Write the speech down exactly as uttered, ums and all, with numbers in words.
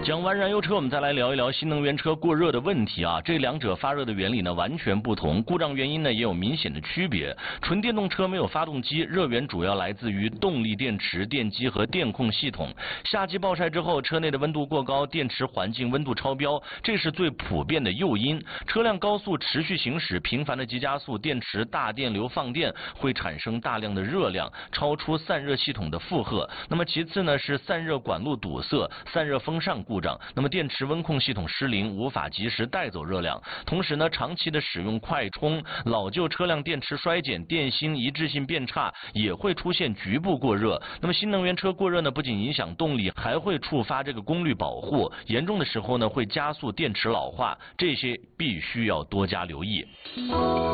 讲完燃油车，我们再来聊一聊新能源车过热的问题啊。这两者发热的原理呢完全不同，故障原因呢也有明显的区别。纯电动车没有发动机，热源主要来自于动力电池、电机和电控系统。夏季暴晒之后，车内的温度过高，电池环境温度超标，这是最普遍的诱因。车辆高速持续行驶，频繁的急加速，电池大电流放电，会产生大量的热量，超出散热系统的负荷。那么其次呢是散热管路堵塞、散热风扇故障，那么电池温控系统失灵，无法及时带走热量。同时呢，长期的使用快充，老旧车辆电池衰减，电芯一致性变差，也会出现局部过热。那么新能源车过热呢，不仅影响动力，还会触发这个功率保护，严重的时候呢，会加速电池老化，这些必须要多加留意。